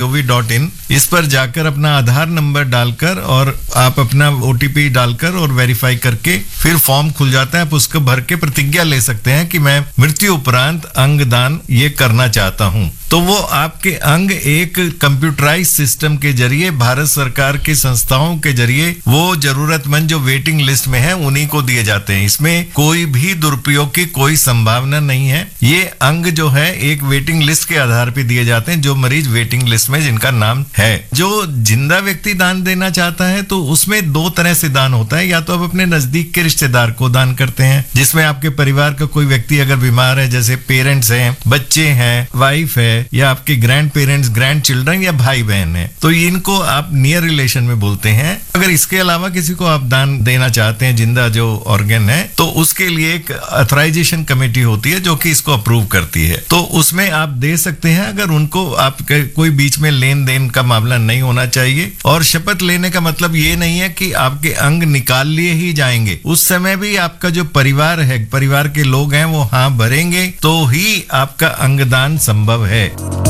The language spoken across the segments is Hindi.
gov.in, इस पर जाकर अपना आधार नंबर डालकर और आप अपना OTP डालकर और वेरीफाई करके फिर फॉर्म खुल जाता है। आप उसको भर के प्रतिज्ञा ले सकते हैं कि मैं मृत्यु उपरांत अंग दान ये करना चाहता हूं। तो वो आपके अंग एक कंप्यूटराइज सिस्टम के जरिए भारत सरकार की संस्थाओं के जरिए वो जरूरतमंद जो वेटिंग लिस्ट में है उन्हीं को दिए जाते हैं। इसमें कोई भी दुरुपयोग की कोई संभावना नहीं है। ये अंग जो है एक वेटिंग लिस्ट के आधार पर दिए जाते हैं, जो मरीज वेटिंग लिस्ट में जिनका नाम है। जो जिंदा व्यक्ति दान देना चाहता है तो उसमें दो तरह से दान होता है। या तो आप अपने नजदीक के रिश्तेदार को दान करते हैं, जिसमें आपके परिवार का कोई व्यक्ति अगर बीमार है, जैसे पेरेंट्स हैं, बच्चे हैं, वाइफ है, या आपके ग्रैंड पेरेंट्स, ग्रैंड चिल्ड्रन या भाई बहन है, तो इनको आप नियर रिलेशन में बोलते हैं। अगर इसके अलावा किसी को आप दान देना चाहते हैं जिंदा जो ऑर्गन है, तो उसके लिए एक ऑथराइजेशन कमेटी होती है जो कि इसको अप्रूव करती है। तो उसमें आप दे सकते हैं अगर उनको आप कोई बीच में लेन देन का मामला नहीं होना चाहिए। और शपथ लेने का मतलब ये नहीं है कि आपके अंग निकाल लिए ही जाएंगे। उस समय भी आपका जो परिवार है, परिवार के लोग हैं, वो हाँ भरेंगे तो ही आपका अंगदान संभव है।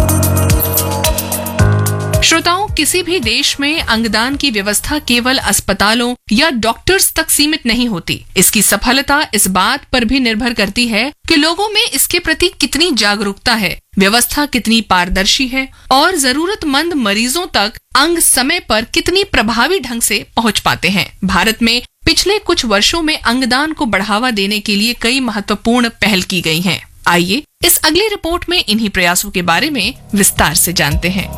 श्रोताओं, किसी भी देश में अंगदान की व्यवस्था केवल अस्पतालों या डॉक्टर्स तक सीमित नहीं होती। इसकी सफलता इस बात पर भी निर्भर करती है कि लोगों में इसके प्रति कितनी जागरूकता है, व्यवस्था कितनी पारदर्शी है और जरूरतमंद मरीजों तक अंग समय पर कितनी प्रभावी ढंग से पहुंच पाते हैं। भारत में पिछले कुछ वर्षों में अंगदान को बढ़ावा देने के लिए कई महत्वपूर्ण पहल की गई हैं। आइए इस अगली रिपोर्ट में इन्हीं प्रयासों के बारे में विस्तार से जानते हैं।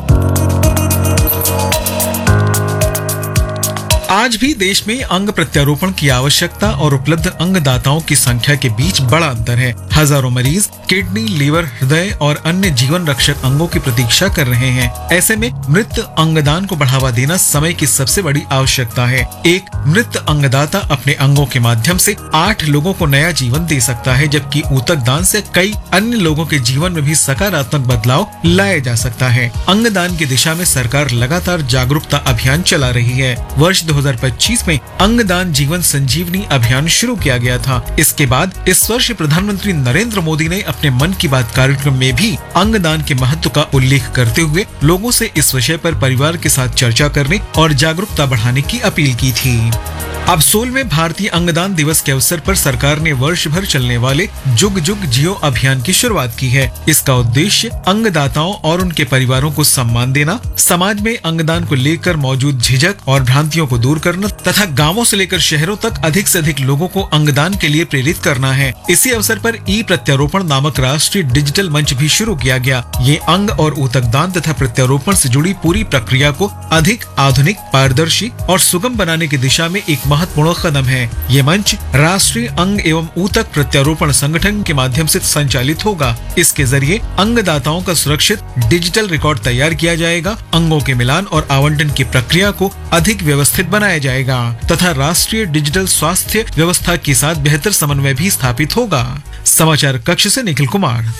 आज भी देश में अंग प्रत्यारोपण की आवश्यकता और उपलब्ध अंगदाताओं की संख्या के बीच बड़ा अंतर है। हजारों मरीज किडनी, लीवर, हृदय और अन्य जीवन रक्षक अंगों की प्रतीक्षा कर रहे हैं। ऐसे में मृत अंगदान को बढ़ावा देना समय की सबसे बड़ी आवश्यकता है। एक मृत अंगदाता अपने अंगों के माध्यम से 8 लोगों को नया जीवन दे सकता है, जबकि ऊतक दान से कई अन्य लोगों के जीवन में भी सकारात्मक बदलाव लाया जा सकता है। अंगदान की दिशा में सरकार लगातार जागरूकता अभियान चला रही है। वर्ष 2025 में अंगदान जीवन संजीवनी अभियान शुरू किया गया था। इसके बाद इस वर्ष प्रधानमंत्री नरेंद्र मोदी ने अपने मन की बात कार्यक्रम में भी अंगदान के महत्व का उल्लेख करते हुए लोगों से इस विषय पर परिवार के साथ चर्चा करने और जागरूकता बढ़ाने की अपील की थी। अब सोल में भारतीय अंगदान दिवस के अवसर पर सरकार ने वर्ष भर चलने वाले जुग जुग जियो अभियान की शुरुआत की है। इसका उद्देश्य अंगदाताओं और उनके परिवारों को सम्मान देना, समाज में अंगदान को लेकर मौजूद झिझक और भ्रांतियों को दूर करना तथा गांवों से लेकर शहरों तक अधिक से अधिक लोगों को अंगदान के लिए प्रेरित करना है। इसी अवसर पर ई प्रत्यारोपण नामक राष्ट्रीय डिजिटल मंच भी शुरू किया गया। ये अंग और ऊतक दान तथा प्रत्यारोपण से जुड़ी पूरी प्रक्रिया को अधिक आधुनिक, पारदर्शी और सुगम बनाने की दिशा में एक महत्वपूर्ण कदम है। ये मंच राष्ट्रीय अंग एवं ऊतक प्रत्यारोपण संगठन के माध्यम से संचालित होगा। इसके जरिए अंगदाताओं का सुरक्षित डिजिटल रिकॉर्ड तैयार किया जाएगा, अंगों के मिलान और आवंटन की प्रक्रिया को अधिक व्यवस्थित बनाया जाएगा तथा राष्ट्रीय डिजिटल स्वास्थ्य व्यवस्था के साथ बेहतर समन्वय भी स्थापित होगा। समाचार कक्ष से निखिल कुमार।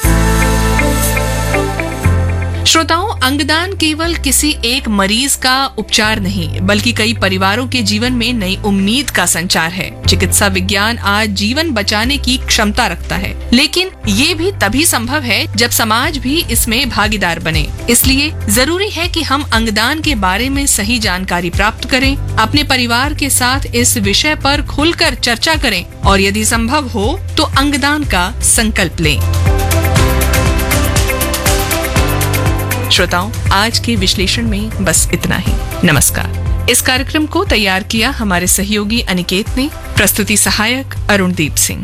श्रोताओं, अंगदान केवल किसी एक मरीज का उपचार नहीं, बल्कि कई परिवारों के जीवन में नई उम्मीद का संचार है। चिकित्सा विज्ञान आज जीवन बचाने की क्षमता रखता है, लेकिन ये भी तभी संभव है जब समाज भी इसमें भागीदार बने। इसलिए जरूरी है कि हम अंगदान के बारे में सही जानकारी प्राप्त करें, अपने परिवार के साथ इस विषय पर खुलकर चर्चा करें और यदि संभव हो तो अंगदान का संकल्प लें। श्रोताओं, आज के विश्लेषण में बस इतना ही। नमस्कार। इस कार्यक्रम को तैयार किया हमारे सहयोगी अनिकेत ने, प्रस्तुति सहायक अरुणदीप सिंह।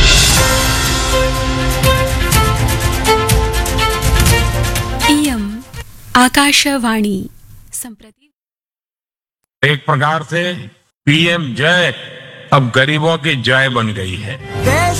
इयम् आकाशवाणी संप्रति। एक प्रकार से पीएम जय अब गरीबों की जय बन गई है।